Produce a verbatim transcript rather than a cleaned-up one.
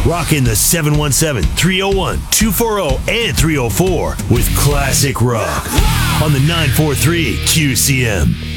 Rocking the seven one seven, three oh one, two four oh, and three oh four with classic rock on the nine forty-three Q C M.